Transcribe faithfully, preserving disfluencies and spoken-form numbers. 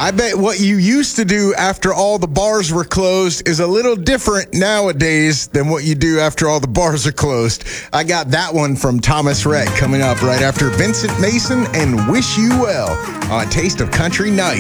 I bet what you used to do after all the bars were closed is a little different nowadays than what you do after all the bars are closed. I got that one from Thomas Rhett coming up right after Vincent Mason and Wish You Well on Taste of Country Night.